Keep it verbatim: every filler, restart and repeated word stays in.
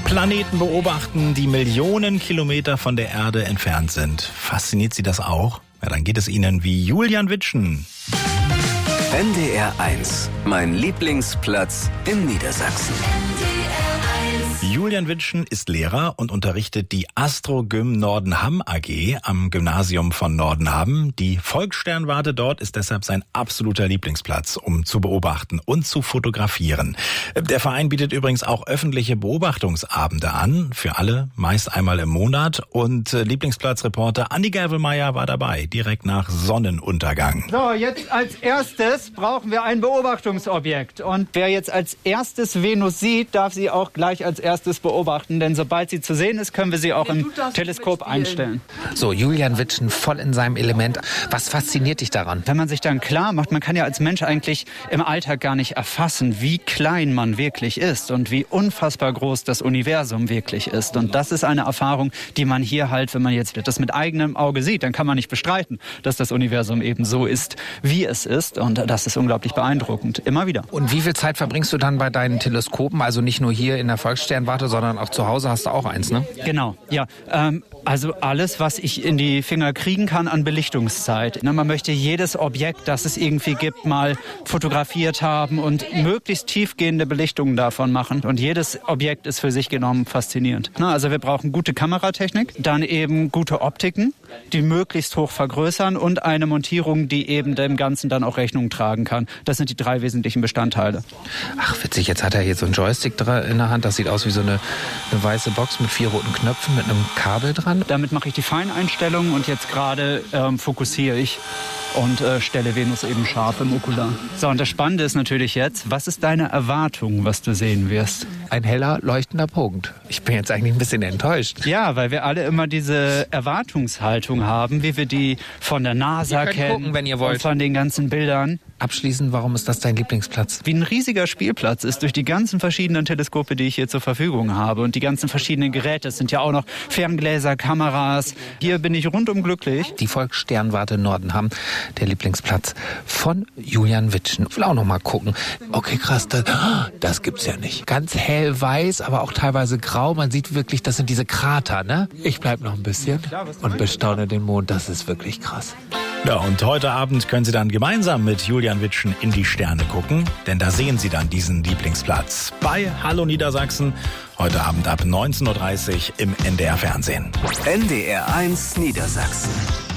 Planeten beobachten, die Millionen Kilometer von der Erde entfernt sind. Fasziniert Sie das auch? Ja, dann geht es Ihnen wie Julian Witschen. N D R eins, mein Lieblingsplatz in Niedersachsen. Julian Witschen ist Lehrer und unterrichtet die Astrogym Nordenham A G am Gymnasium von Nordenham. Die Volkssternwarte dort ist deshalb sein absoluter Lieblingsplatz, um zu beobachten und zu fotografieren. Der Verein bietet übrigens auch öffentliche Beobachtungsabende an, für alle, meist einmal im Monat. Und Lieblingsplatzreporter Andi Gervelmeier war dabei, direkt nach Sonnenuntergang. So, jetzt als erstes brauchen wir ein Beobachtungsobjekt. Und wer jetzt als erstes Venus sieht, darf sie auch gleich als erstes beobachten, denn sobald sie zu sehen ist, können wir sie auch im Teleskop einstellen. So, Julian Witschen voll in seinem Element. Was fasziniert dich daran? Wenn man sich dann klar macht, man kann ja als Mensch eigentlich im Alltag gar nicht erfassen, wie klein man wirklich ist und wie unfassbar groß das Universum wirklich ist. Und das ist eine Erfahrung, die man hier halt, wenn man jetzt das mit eigenem Auge sieht, dann kann man nicht bestreiten, dass das Universum eben so ist, wie es ist. Und das ist unglaublich beeindruckend, immer wieder. Und wie viel Zeit verbringst du dann bei deinen Teleskopen? Also nicht nur hier in der Volkssternwarte, sondern auch zu Hause hast du auch eins, ne? Genau, ja. Ähm, also alles, was ich in die Finger kriegen kann an Belichtungszeit. Man möchte jedes Objekt, das es irgendwie gibt, mal fotografiert haben und möglichst tiefgehende Belichtungen davon machen. Und jedes Objekt ist für sich genommen faszinierend. Also wir brauchen gute Kameratechnik, dann eben gute Optiken, die möglichst hoch vergrößern und eine Montierung, die eben dem Ganzen dann auch Rechnung tragen kann. Das sind die drei wesentlichen Bestandteile. Ach witzig, jetzt hat er hier so einen Joystick in der Hand. Das sieht aus wie so eine, eine weiße Box mit vier roten Knöpfen mit einem Kabel dran. Damit mache ich die Feineinstellungen und jetzt gerade ähm, fokussiere ich und äh, stelle Venus eben scharf im Okular. So, und das Spannende ist natürlich jetzt, was ist deine Erwartung, was du sehen wirst? Ein heller, leuchtender Punkt. Ich bin jetzt eigentlich ein bisschen enttäuscht. Ja, weil wir alle immer diese Erwartungshaltung haben, wie wir die von der NASA ihr könnt kennen, gucken, wenn ihr wollt. Und von den ganzen Bildern. Abschließend, warum ist das dein Lieblingsplatz? Wie ein riesiger Spielplatz ist durch die ganzen verschiedenen Teleskope, die ich hier zur Verfügung habe und die ganzen verschiedenen Geräte. Es sind ja auch noch Ferngläser, Kameras. Hier bin ich rundum glücklich. Die Volkssternwarte Nordenham, der Lieblingsplatz von Julian Witschen. Ich will auch noch mal gucken. Okay, krass, das, das gibt's ja nicht. Ganz hellweiß, aber auch teilweise grau. Man sieht wirklich, das sind diese Krater, ne? Ich bleib noch ein bisschen und bestaune den Mond. Das ist wirklich krass. Ja, und heute Abend können Sie dann gemeinsam mit Julian Witschen in die Sterne gucken, denn da sehen Sie dann diesen Lieblingsplatz bei Hallo Niedersachsen, heute Abend ab neunzehn Uhr dreißig im N D R Fernsehen. N D R eins Niedersachsen.